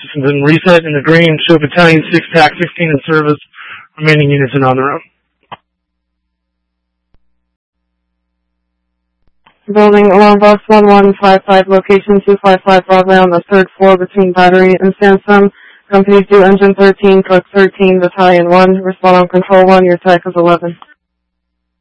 then reset in the green. Show Battalion 6, TAC 16 in service. Remaining units are on their own. Building alarm box 1155, location 255 Broadway on the 3rd floor between Battery and Sandstone. Companies due engine 13, truck 13, Battalion 1. Respond on control 1, your TAC is 11.